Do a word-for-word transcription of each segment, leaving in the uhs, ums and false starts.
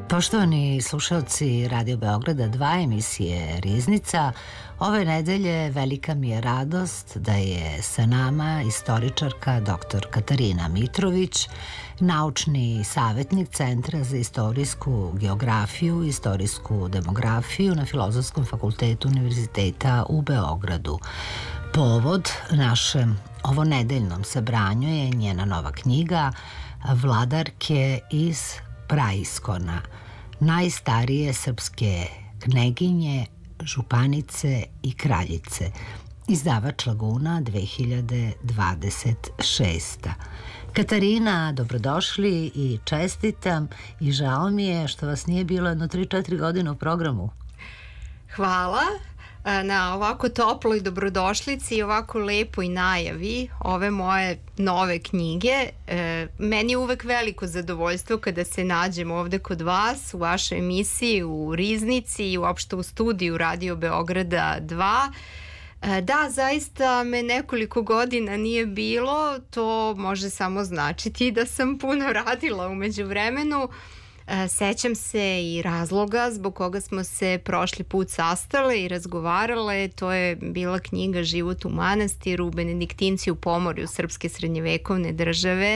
Poštovani slušalci Radio Beograda dva emisije Riznica, ove nedelje velika mi je radost da je sa nama istoričarka doktor Katarina Mitrović, naučni savjetnik Centra za istorijsku geografiju i istorijsku demografiju na Filozofskom fakultetu Univerziteta u Beogradu. Povod našem ovonedeljnom sabranju je njena nova knjiga Vladarke iz Praiskona, najstarije srpske kneginje, županice i kraljice. Izdavač Laguna dve hiljade dvadeset šesta. Katarina, dobrodošli i čestitam i žao mi je što vas nije bilo jedno tri četiri godine u programu. Hvala na ovako toploj dobrodošlici i ovako lepoj najavi ove moje nove knjige. E, meni je uvek veliko zadovoljstvo kada se nađem ovde kod vas u vašoj emisiji, u Riznici i uopšte u studiju Radio Beograda dva. E, da, zaista me nekoliko godina nije bilo, to može samo značiti da sam puno radila u međuvremenu. Sećam se i razloga zbog koga smo se prošli put sastale i razgovarale. To je bila knjiga Život u manastiru, Benediktinci u pomorju srpske srednjevekovne države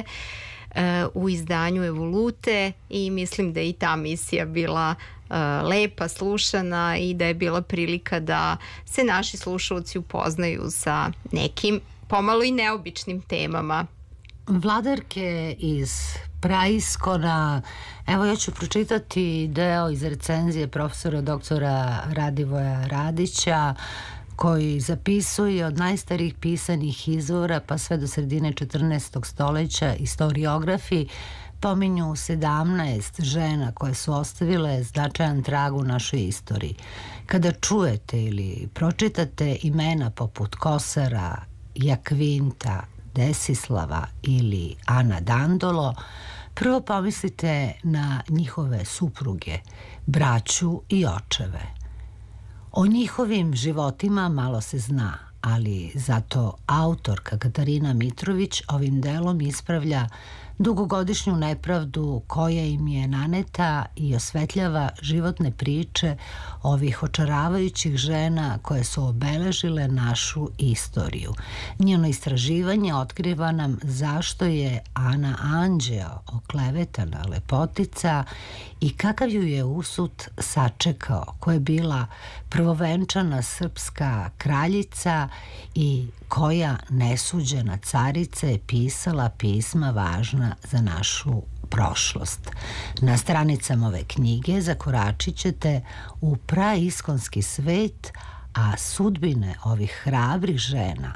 u izdanju Evolute, i mislim da je i ta misija bila lepa, slušana i da je bila prilika da se naši slušalci upoznaju sa nekim pomalo i neobičnim temama. Vladarke iz Praiskona, evo ja ću pročitati deo iz recenzije profesora doktora Radivoja Radića, koji zapisuje od najstarijih pisanih izvora pa sve do sredine četrnaestog stoleća istoriografi pominju sedamnaest žena koje su ostavile značajan trag u našoj istoriji. Kada čujete ili pročitate imena poput Kosara, Jakvinta, Desislava ili Ana Dandolo, prvo pomislite na njihove supruge, braću i očeve. O njihovim životima malo se zna, ali zato autorka Katarina Mitrović ovim delom ispravlja dugogodišnju nepravdu koja im je naneta i osvetljava životne priče ovih očaravajućih žena koje su obeležile našu istoriju. Njeno istraživanje otkriva nam zašto je Ana Anđeo oklevetana lepotica i kakav ju je usud sačekao, koja je bila prvovenčana srpska kraljica i koja nesuđena carica je pisala pisma važna za našu prošlost. Na stranicama ove knjige zakoračit ćete u praiskonski svet, a sudbine ovih hrabrih žena,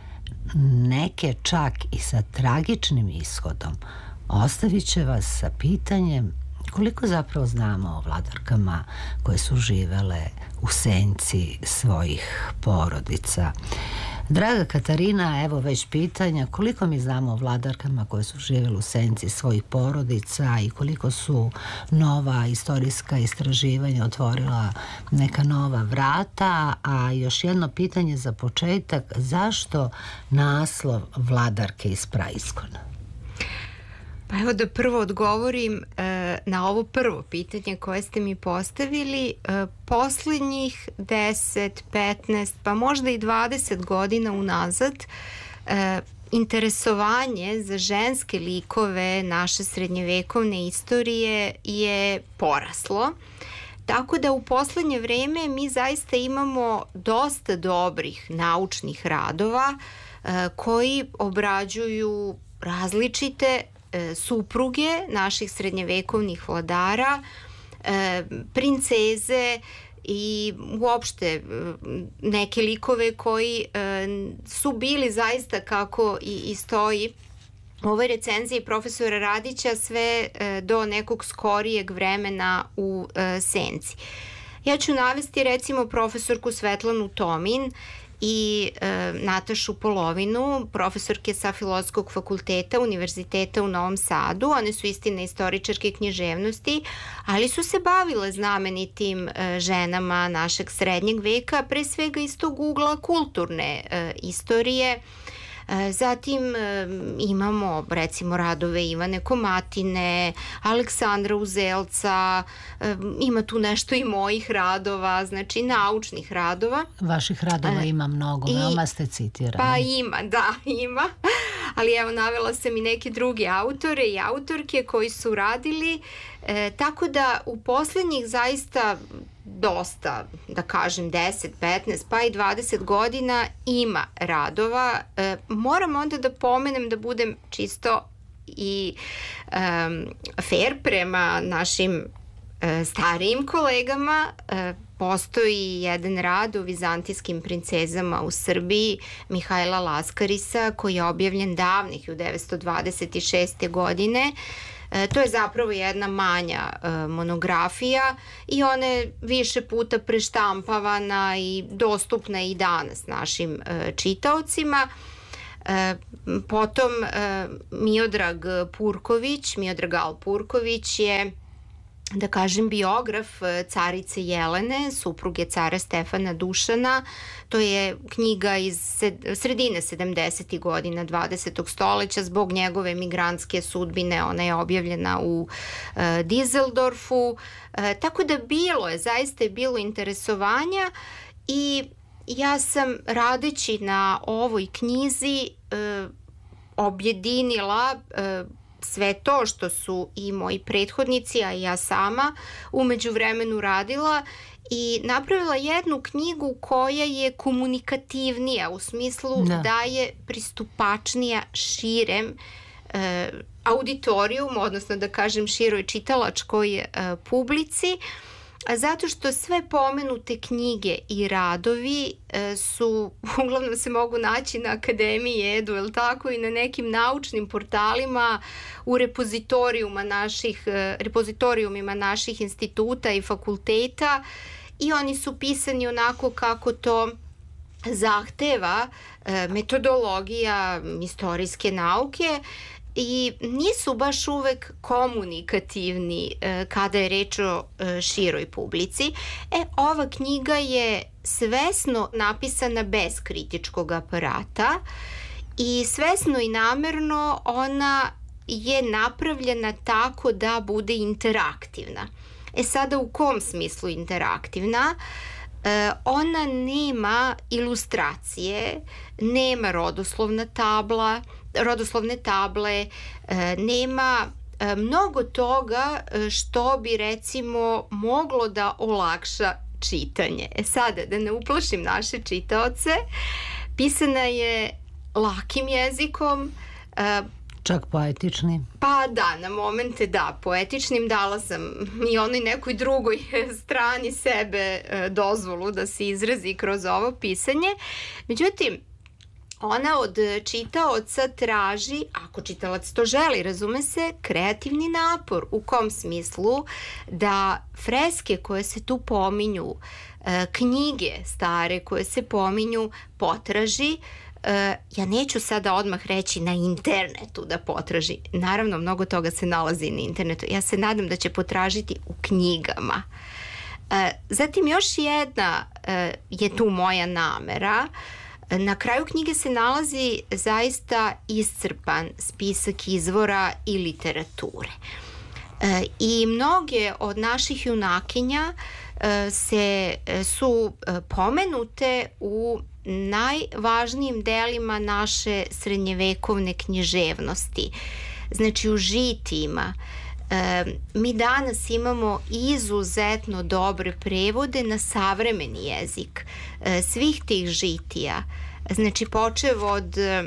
neke čak i sa tragičnim ishodom, ostavit će vas sa pitanjem koliko zapravo znamo o vladarkama koje su živele u senci svojih porodica. Draga Katarina, evo već pitanja, koliko mi znamo o vladarkama koje su živjeli u senci svojih porodica i koliko su nova istorijska istraživanja otvorila neka nova vrata, a još jedno pitanje za početak, zašto naslov Vladarke iz Praiskona? Pa evo da prvo odgovorim e, na ovo prvo pitanje koje ste mi postavili. E, posljednjih deset, petnaest, pa možda i dvadeset godina unazad e, interesovanje za ženske likove naše srednjevekovne istorije je poraslo. Tako da u poslednje vreme mi zaista imamo dosta dobrih naučnih radova e, koji obrađuju različite supruge naših srednjevekovnih vladara, princeze i uopšte neke likove koji su bili zaista, kako i stoji u ovoj recenziji profesora Radića, sve do nekog skorijeg vremena u senci. Ja ću navesti recimo profesorku Svetlanu Tomin i e, Natašu Polovinu, profesorke sa Filozofskog fakulteta Univerziteta u Novom Sadu. One su istina istoričarke književnosti, ali su se bavile znamenitim e, ženama našeg srednjeg veka, pre svega iz tog ugla kulturne e, istorije. Zatim imamo recimo radove Ivane Komatine, Aleksandra Uzelca, ima tu nešto i mojih radova, znači naučnih radova. Vaših radova ima mnogo, I, veoma ste citirani. Pa ima, da, ima. Ali evo, navela sam i neke druge autore i autorke koji su radili, e, tako da u poslednjih zaista dosta, da kažem deset, petnaest pa i dvadeset godina ima radova. E, moram onda da pomenem, da budem čisto i um, fair prema našim e, starijim kolegama. E, postoji jedan rad o vizantijskim princezama u Srbiji Mihajla Laskarisa koji je objavljen davnih hiljadu devetsto dvadeset šeste. godine. E, to je zapravo jedna manja e, monografija i ona je više puta preštampavana i dostupna i danas našim e, čitaocima. E, potom e, Miodrag Purković, Miodrag Al Purković je, da kažem, biograf carice Jelene, supruge cara Stefana Dušana. To je knjiga iz sredine sedamdesetih godina dvadesetog stoleća. Zbog njegove emigrantske sudbine ona je objavljena u e, Dizeldorfu. E, tako da bilo je, zaista je bilo interesovanja i ja sam radeći na ovoj knjizi e, objedinila e, sve to što su i moji prethodnici, a i ja sama u međuvremenu radila i napravila jednu knjigu koja je komunikativnija u smislu da, da je pristupačnija širem e, auditorijumu, odnosno da kažem široj čitalačkoj e, publici, zato što sve pomenute knjige i radovi e, su, uglavnom se mogu naći na Akademiji Edu, el tako, i na nekim naučnim portalima, u repozitorijuma naših, e, repozitorijumima naših instituta i fakulteta, i oni su pisani onako kako to zahteva e, metodologija istorijske nauke, i nisu baš uvek komunikativni e, kada je reč o e, široj publici. E, ova knjiga je svesno napisana bez kritičkog aparata i svesno i namerno ona je napravljena tako da bude interaktivna. E sada, u kom smislu interaktivna? E, ona nema ilustracije, nema rodoslovna tabla, rodoslovne table, e, nema e, mnogo toga što bi recimo moglo da olakša čitanje. E sada, da ne uplašim naše čitaoce, pisana je lakim jezikom, e, čak poetični? Pa da, na momente da, poetičnim. Dala sam i onoj nekoj drugoj strani sebe e, dozvolu da se izrazi kroz ovo pisanje. Međutim, ona od čitaoca traži, ako čitalac to želi, razume se, kreativni napor. U kom smislu? Da freske koje se tu pominju, knjige stare koje se pominju, potraži. Ja neću sada odmah reći na internetu da potraži. Naravno, mnogo toga se nalazi na internetu. Ja se nadam da će potražiti u knjigama. Zatim još jedna je tu moja namera. Na kraju knjige se nalazi zaista iscrpan spisak izvora i literature. E, I mnoge od naših junakinja e, se, su pomenute u najvažnijim delima naše srednjevekovne književnosti. Znači u žitijima. E, mi danas imamo izuzetno dobre prevode na savremeni jezik e, svih tih žitija. Znači počev od e,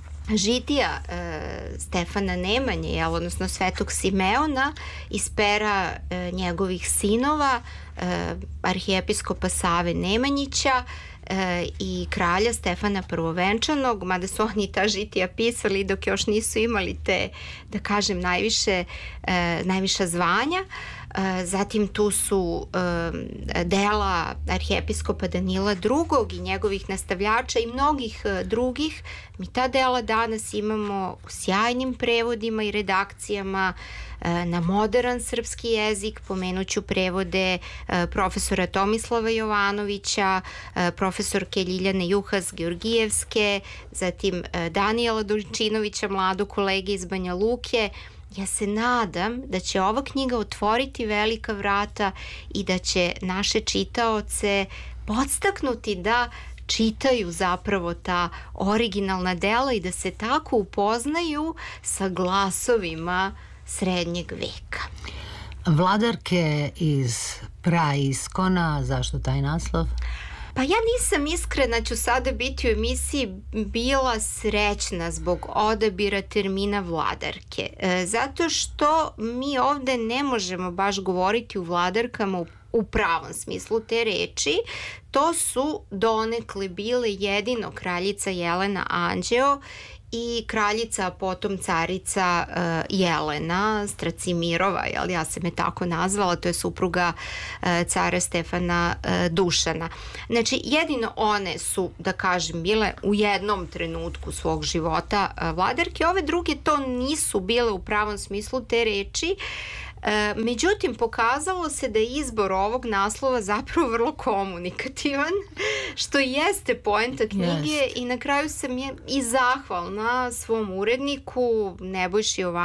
žitija e, Stefana Nemanje, jel, odnosno Svetog Simeona iz pera e, njegovih sinova, e, arhijepiskopa Save Nemanjića e, i kralja Stefana Prvovenčanog, mada su oni ta žitija pisali dok još nisu imali te, da kažem, najviše, e, najviša zvanja. Zatim tu su e, dela arhijepiskopa Danila drugog i njegovih nastavljača i mnogih e, drugih. Mi ta dela danas imamo u sjajnim prevodima i redakcijama na modern srpski jezik. Pomenuću prevode profesora Tomislava Jovanovića, profesorke Ljiljane Juhas-Georgijevske, zatim Danijela Dojčinovića, mladog kolege iz Banja Luke. Ja se nadam da će ova knjiga otvoriti velika vrata i da će naše čitaoce podstaknuti da čitaju zapravo ta originalna dela i da se tako upoznaju sa glasovima srednjeg veka. Vladarke iz praiskona, zašto taj naslov? Pa ja nisam iskrena, ću sada biti u emisiji, bila srećna zbog odabira termina vladarke. E, zato što mi ovde ne možemo baš govoriti u vladarkama u, u pravom smislu te reči. To su donekle bile jedino kraljica Jelena Anđeo i kraljica, a potom carica uh, Jelena Stracimirova, jel, ja sam je tako nazvala, to je supruga uh, cara Stefana uh, Dušana. Znači, jedino one su, da kažem, bile u jednom trenutku svog života uh, vladarke, ove druge to nisu bile u pravom smislu te reči. E, međutim, pokazalo se da je izbor ovog naslova zapravo vrlo komunikativan, što jeste poenta knjige yes. I na kraju sam je i zahvalna svom uredniku Nebojši Jovanoviću